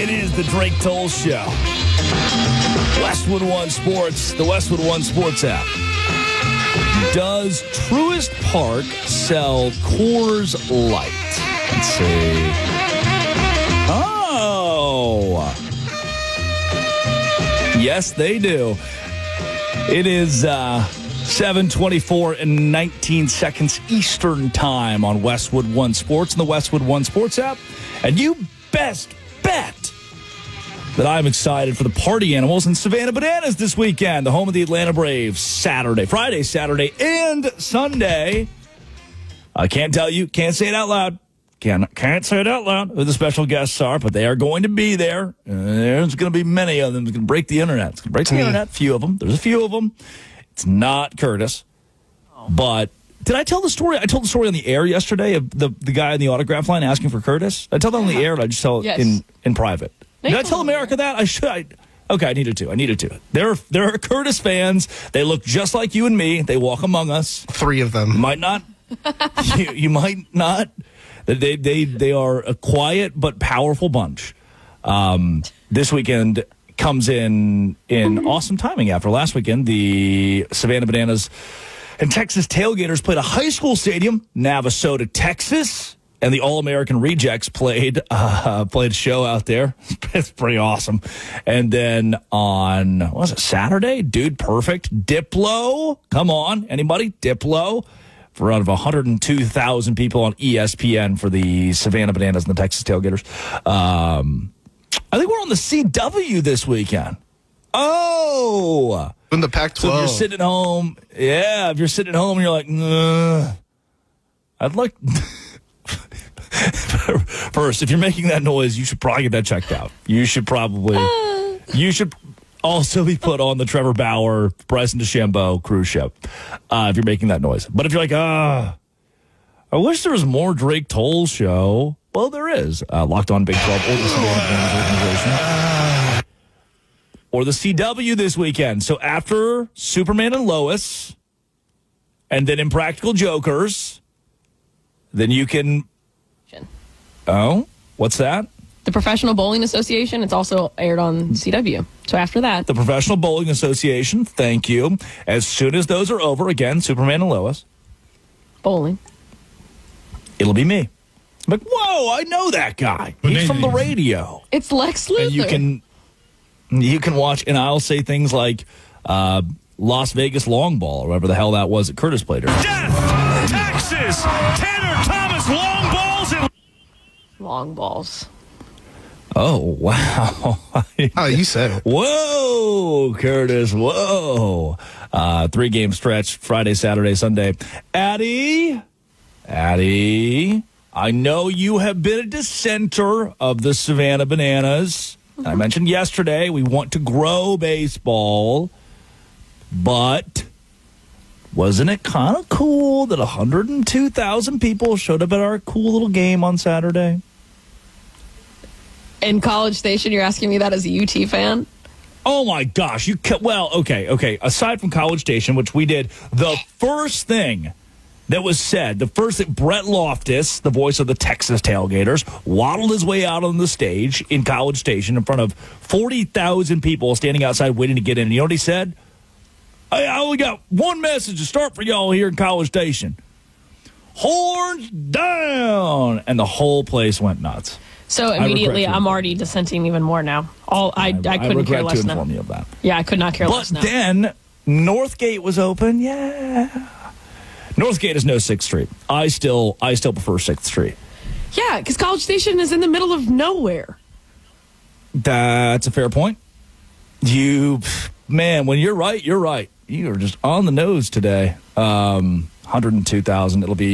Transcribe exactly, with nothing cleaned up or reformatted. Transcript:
It is the Drake Toll Show. Westwood One Sports, the Westwood One Sports app. Does Truist Park sell Coors Light? Let's see. Oh. Yes, they do. It is uh, seven twenty-four and nineteen seconds Eastern Time on Westwood One Sports and the Westwood One Sports app. And you best bet that I'm excited for the Party Animals and Savannah Bananas this weekend, the home of the Atlanta Braves, Saturday, Friday, Saturday, and Sunday. I can't tell you, can't say it out loud. Can't, can't say it out loud who the special guests are, but they are going to be there. Uh, there's going to be many of them. It's going to break the internet. It's going to break the internet. A few of them. There's a few of them. It's not Curtis. But did I tell the story? I told the story on the air yesterday of the, the guy in the autograph line asking for Curtis. I tell that on the air, and I just tell it yes. in, in private. They Did I tell America that? I should. I, okay, I needed to. I needed to. There, there are Curtis fans. They look just like you and me. They walk among us. Three of them. You might not. you, you might not. They, they, they are a quiet but powerful bunch. Um, this weekend comes in in awesome timing after last weekend. The Savannah Bananas and Texas Tailgaters played a high school stadium, Navasota, Texas. And the All-American Rejects played uh, played a show out there. It's pretty awesome. And then on, what was it, Saturday? Dude Perfect. Diplo. Come on. Anybody? Diplo. For out of one hundred two thousand people on E S P N for the Savannah Bananas and the Texas Tailgaters. Um, I think we're on the C W this weekend. Oh. In the Pac twelve. So if you're sitting at home, yeah, if you're sitting at home and you're like, nah, I'd like... First, if you're making that noise, you should probably get that checked out. You should probably, you should also be put on the Trevor Bauer, Bryson DeChambeau cruise ship uh, if you're making that noise. But if you're like, ah, I wish there was more Drake Toll show. Well, there is. Uh, Locked On Big twelve or the Savannah Organization. Or the C W this weekend. So after Superman and Lois, and then Impractical Jokers, then you can... Oh, what's that? The Professional Bowling Association. It's also aired on C W. So after that. The Professional Bowling Association. Thank you. As soon as those are over, again, Superman and Lois. Bowling. It'll be me. I'm like, whoa, I know that guy. He's from the radio. It's Lex Luthor. And you can, you can watch, and I'll say things like uh, Las Vegas Long Ball, or whatever the hell that was that Curtis played. Death, Texas, Tanner Thomas Long Balls and... Long balls. Oh, wow. Oh, you said it. Whoa, Curtis, whoa. Uh, three-game stretch, Friday, Saturday, Sunday. Addie, Addie, I know you have been a dissenter of the Savannah Bananas. Mm-hmm. I mentioned yesterday we want to grow baseball, but... wasn't it kind of cool that one hundred two thousand people showed up at our cool little game on Saturday? In College Station, you're asking me that as a U T fan? Oh, my gosh. You ca- Well, okay, okay. Aside from College Station, which we did, the first thing that was said, the first thing, Brett Loftus, the voice of the Texas Tailgaters, waddled his way out on the stage in College Station in front of forty thousand people standing outside waiting to get in. And you know what he said? I only got one message to start for y'all here in College Station. Horns down! And the whole place went nuts. So immediately, I'm already dissenting even more now. All I, I, I couldn't I care less to now. inform you of that. Yeah, I could not care but less now. But then Northgate was open. Yeah, Northgate is no sixth Street. I still, I still prefer sixth Street. Yeah, because College Station is in the middle of nowhere. That's a fair point. You, man, when you're right, you're right. You are just on the nose today. Um, one hundred two thousand. It'll be